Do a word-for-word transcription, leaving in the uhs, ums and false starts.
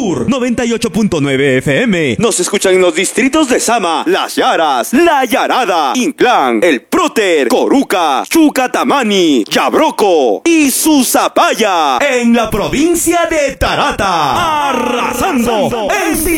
Sur noventa y ocho punto nueve F M. Nos escuchan en los distritos de Sama, Las Yaras, La Yarada, Inclán, El Próter, Coruca, Chucatamani, Yabroco y Susapaya, en la provincia de Tarata, arrasando en